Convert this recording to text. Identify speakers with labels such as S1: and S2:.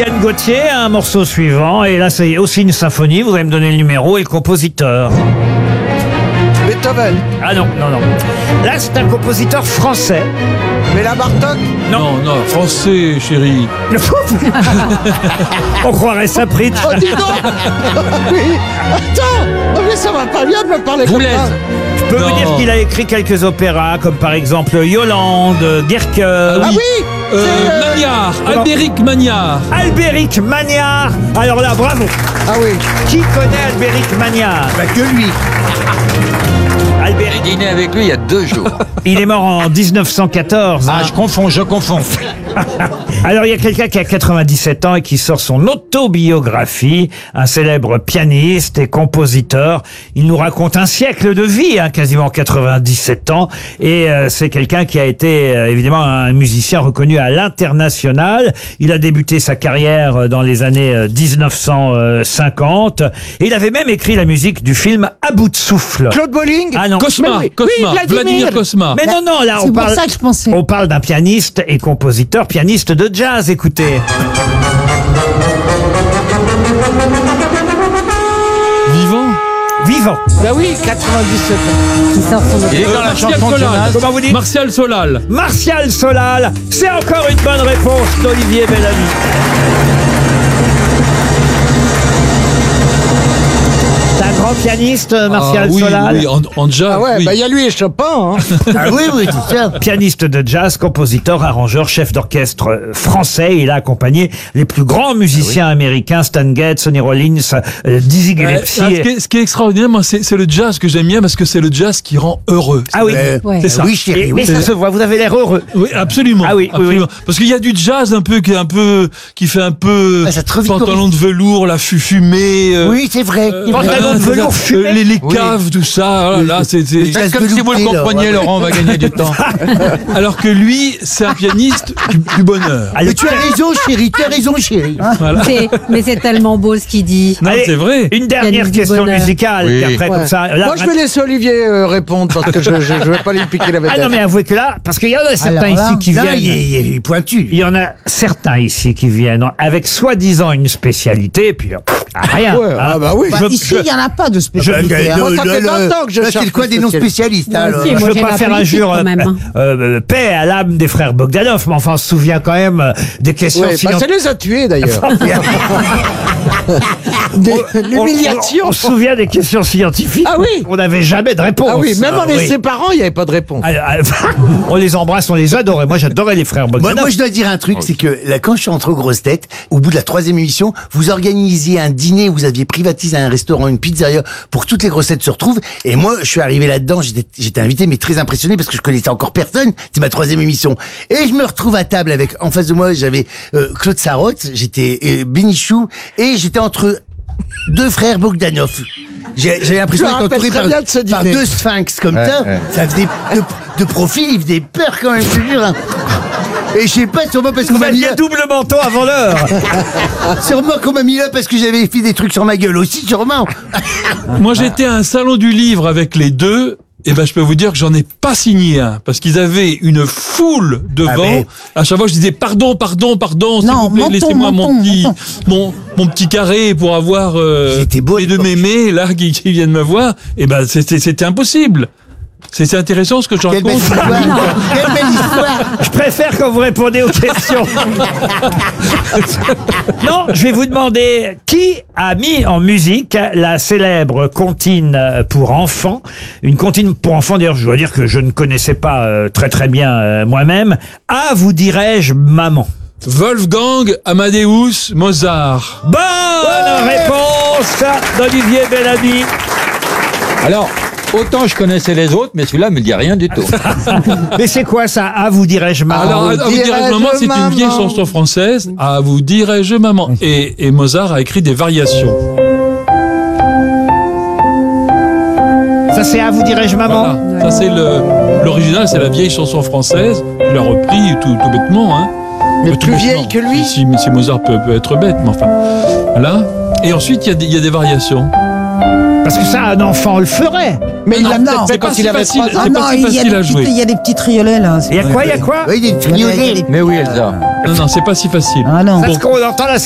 S1: Yann Gauthier, un morceau suivant. Et là, c'est aussi une symphonie. Vous allez me donner le numéro et le compositeur.
S2: Beethoven.
S1: Ah non. Là, c'est un compositeur français.
S2: Béla Bartok.
S3: Non, français, chérie.
S1: On croirait ça, Pritch.
S2: Oh, dis donc. Oui. Attends. Oh, mais ça va pas bien de me parler comme ça.
S1: Je peux vous dire qu'il a écrit quelques opéras, comme par exemple Yolande, Dirk.
S2: Ah oui.
S3: Magnard, Albéric Magnard.
S1: Albéric Magnard. Alors là, bravo.
S2: Ah oui.
S1: Qui connaît Albéric Magnard?
S4: Bah que lui.
S1: Albéric.
S5: J'ai dîné avec lui il y a 2 jours.
S1: Il est mort en 1914.
S4: Ah, je confonds.
S1: Alors, il y a quelqu'un qui a 97 ans et qui sort son autobiographie, un célèbre pianiste et compositeur. Il nous raconte un siècle de vie, quasiment 97 ans. Et c'est quelqu'un qui a été évidemment un musicien reconnu à l'international. Il a débuté sa carrière dans les années 1950. Et il avait même écrit la musique du film À bout de souffle.
S2: Claude Bolling.
S1: Ah non.
S3: Cosma,
S2: Oui,
S3: Vladimir Cosma.
S1: Mais non, là,
S6: C'est pour ça que je pensais.
S1: on parle d'un pianiste et compositeur, pianiste de jazz, écoutez. Vivant.
S2: Bah oui, 97 ans.
S6: Qui sort son
S4: Il est dans la
S3: Martial
S4: chanson de
S3: Solal.
S4: Jonas.
S1: Comment vous dites?
S3: Martial Solal.
S1: Martial Solal. C'est encore une bonne réponse d'Olivier Bellamy. C'est un grand pianiste, Martial
S3: oui,
S1: Solal.
S3: Oui, en jazz.
S2: Ah ouais,
S3: oui.
S2: bah il y a lui et Chopin. Hein.
S4: Ah oui, c'est ça.
S1: Pianiste de jazz, compositeur, arrangeur, chef d'orchestre français. Il a accompagné les plus grands musiciens américains, Stan Getz, Sonny Rollins, Dizzy Gillespie.
S3: Ce qui est extraordinaire, moi, c'est le jazz que j'aime bien parce que c'est le jazz qui rend heureux.
S1: Ah oui.
S6: Ouais.
S3: C'est ça.
S4: Oui, chérie.
S1: Mais ça se voit, vous avez l'air heureux.
S3: Oui, absolument.
S1: Ah oui, oui,
S3: absolument. Parce qu'il y a du jazz qui fait un peu
S4: Ah, ça te revitalize.
S3: pantalon de velours, la fumée.
S4: Oui, c'est vrai.
S1: Pantalon de
S3: c'est
S1: velours
S3: ça.
S1: fumé.
S3: Les caves, tout ça. Voilà, là, c'est.
S4: Jazz
S5: Comme si vous le
S4: velouté, là,
S5: compreniez,
S4: ouais.
S5: Laurent, on va gagner du temps.
S3: Alors que lui, c'est un pianiste du bonheur.
S1: Ah, le
S4: Mais tu as raison, chérie.
S6: Mais c'est tellement beau ce qu'il dit.
S3: Non,
S1: Allez,
S3: c'est vrai.
S1: Une dernière
S6: Pianiste du
S1: question
S6: bonheur.
S1: musicale.
S5: Oui.
S1: Puis après,
S2: Ouais.
S1: comme ça. Là,
S2: Moi, je vais laisser Olivier répondre parce que je vais pas lui piquer la vedette.
S1: Ah non, mais avouez que là, parce qu'il y en a certains
S6: Alors là,
S1: ici qui
S4: Là,
S1: viennent.
S4: il est pointu.
S1: Il y en a certains ici qui viennent avec soi-disant une spécialité, et puis rien.
S2: Ouais, ah bah oui.
S6: Bah, ici, il n'y en a pas de spécialité. hein.
S2: Moi, ça fait 20 ans que je
S4: Là,
S2: cherche
S4: c'est quoi des
S2: une
S4: non-spécialistes,
S6: Moi
S4: alors.
S6: aussi,
S1: Je
S6: moi,
S1: veux
S6: j'ai
S1: pas
S6: la
S1: faire
S6: politique,
S1: injure
S6: quand même.
S1: paix à l'âme des frères Bogdanov, mais enfin on se souvient quand même des questions
S2: Ouais, bah, ça les a tués d'ailleurs. L'humiliation.
S1: On se souvient des questions scientifiques.
S2: Ah oui.
S1: On n'avait jamais de réponse.
S2: Ah oui, même en les
S1: oui.
S2: séparant, il n'y avait pas de réponse.
S1: On les embrasse, on les adorait. Moi j'adorais les frères Bogdanov.
S4: Moi, je dois dire un truc, c'est que là, quand je suis entré aux grosses têtes, au bout de la 3e émission, vous organisiez un dîner, vous aviez privatisé un restaurant, une pizzeria, pour que toutes les grosses têtes se retrouvent. Et moi, je suis arrivé là-dedans, j'étais invité, mais très impressionné parce que je connaissais encore personne. C'est ma 3e émission. Et je me retrouve à table avec, en face de moi, j'avais Claude Sarraute, j'étais Bénichou, et j'étais entre 2 frères Bogdanov. J'avais l'impression
S2: Je me
S4: d'être entouré
S2: rappelle très bien de ce
S4: par
S2: dîner.
S4: 2 sphinx comme ça. Ça faisait de profil, il faisait peur quand même, je te jure. Hein. Et je sais pas, sûrement parce qu'on
S1: Vous
S4: m'a mis
S1: aviez
S4: là.
S1: double menton avant l'heure.
S4: Sûrement qu'on m'a mis là parce que j'avais fait des trucs sur ma gueule aussi, sûrement.
S3: Moi, j'étais à un salon du livre avec les deux. Et ben, je peux vous dire que j'en ai pas signé un parce qu'ils avaient une foule devant.
S4: Ah, mais-
S3: À chaque fois, je disais pardon, s'il
S6: Non,
S3: vous plaît,
S6: menton,
S3: laissez-moi
S6: menton.
S3: mon petit carré pour avoir
S4: C'était beau,
S3: les deux
S4: l'époque.
S3: mémés là qui viennent me voir. Et ben, c'était impossible. C'est intéressant ce que je
S4: Quelle belle
S3: raconte.
S4: histoire. Quelle belle histoire.
S1: Je préfère quand vous répondez aux questions. Non, je vais vous demander qui a mis en musique la célèbre comptine pour enfants. Une comptine pour enfants, d'ailleurs, je dois dire que je ne connaissais pas très bien moi-même. Ah, vous dirais-je, maman.
S3: Wolfgang Amadeus Mozart.
S1: Bonne réponse d'Olivier Bellamy.
S5: Alors, autant je connaissais les autres, mais celui-là me dit rien du tout.
S1: Mais c'est quoi ça? Ah, vous dirais-je, maman.
S3: Alors, à vous dirais-je maman, c'est
S2: maman.
S3: une vieille chanson française. À vous dirais-je maman. Et Mozart a écrit des variations.
S1: Ça, c'est à vous dirais-je, maman.
S3: Voilà. Ça, c'est l'original, c'est la vieille chanson française. Je l'ai repris tout bêtement, hein.
S2: Mais
S3: Tout
S2: plus
S3: bêtement.
S2: vieille que lui.
S3: Si Mozart peut être bête, mais enfin. Voilà. Et ensuite, il y a des variations.
S1: Parce que ça, un enfant le ferait.
S2: Mais il l'a
S6: non,
S2: peut-être
S6: c'est
S2: fait
S3: pas
S2: quand
S3: si
S2: il avait
S3: facile.
S2: 3 ans.
S3: C'est pas si facile à jouer.
S6: Il y a des petits triolets là.
S1: Il y a quoi?
S4: Oui, des
S6: Il y a
S4: triolets.
S6: des-
S5: Mais oui, Elsa.
S3: Non, c'est pas si facile.
S6: Ah non.
S1: Parce qu'on entend la